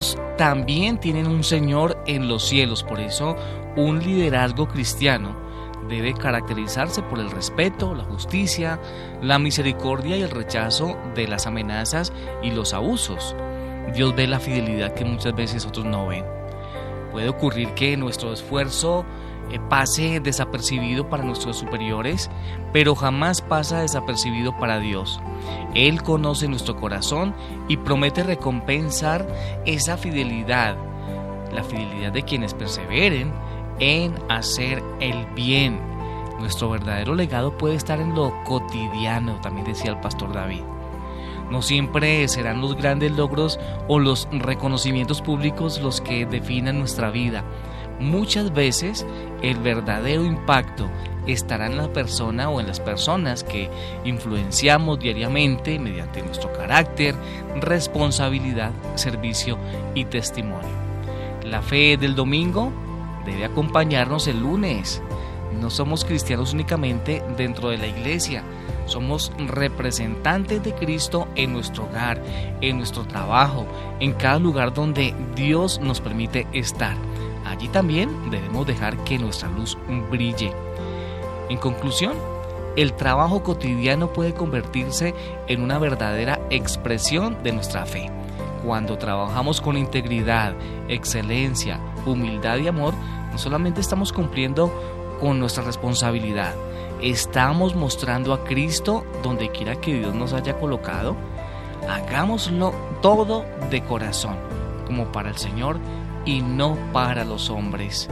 ellos también tienen un Señor en los cielos. Por eso, un liderazgo cristiano debe caracterizarse por el respeto, la justicia, la misericordia y el rechazo de las amenazas y los abusos. Dios ve la fidelidad que muchas veces otros no ven. Puede ocurrir que nuestro esfuerzo pase desapercibido para nuestros superiores, pero jamás pasa desapercibido para Dios. Él conoce nuestro corazón y promete recompensar esa fidelidad, la fidelidad de quienes perseveren en hacer el bien. Nuestro verdadero legado puede estar en lo cotidiano, también decía el pastor David. No siempre serán los grandes logros o los reconocimientos públicos los que definan nuestra vida. Muchas veces el verdadero impacto estará en la persona o en las personas que influenciamos diariamente mediante nuestro carácter, responsabilidad, servicio y testimonio. La fe del domingo debe acompañarnos el lunes. No somos cristianos únicamente dentro de la iglesia. Somos representantes de Cristo en nuestro hogar, en nuestro trabajo, en cada lugar donde Dios nos permite estar. Allí también debemos dejar que nuestra luz brille. En conclusión, el trabajo cotidiano puede convertirse en una verdadera expresión de nuestra fe. Cuando trabajamos con integridad, excelencia, humildad y amor, no solamente estamos cumpliendo con nuestra responsabilidad, estamos mostrando a Cristo donde quiera que Dios nos haya colocado. Hagámoslo todo de corazón, como para el Señor y no para los hombres.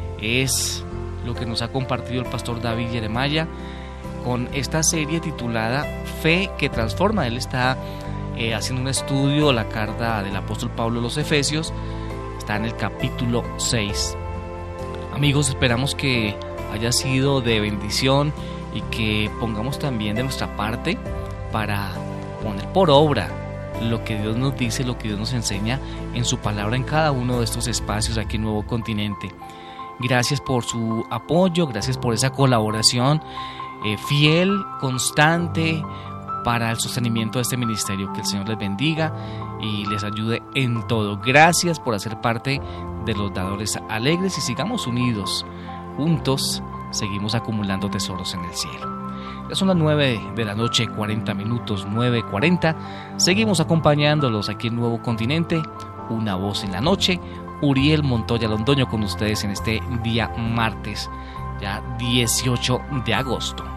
Es lo que nos ha compartido el pastor David Jeremiah con esta serie titulada Fe que Transforma. Él está haciendo un estudio, la carta del apóstol Pablo a los Efesios, está en el capítulo 6. Amigos, esperamos que haya sido de bendición y que pongamos también de nuestra parte para poner por obra lo que Dios nos dice, lo que Dios nos enseña en su palabra en cada uno de estos espacios aquí en Nuevo Continente. Gracias por su apoyo, gracias por esa colaboración fiel, constante para el sostenimiento de este ministerio. Que el Señor les bendiga y les ayude en todo. Gracias por hacer parte de los dadores alegres y sigamos unidos. Juntos seguimos acumulando tesoros en el cielo. Ya son las 9 de la noche, 40 minutos, 9:40. Seguimos acompañándolos aquí en Nuevo Continente. Una voz en la noche. Uriel Montoya Londoño con ustedes en este día martes, ya 18 de agosto.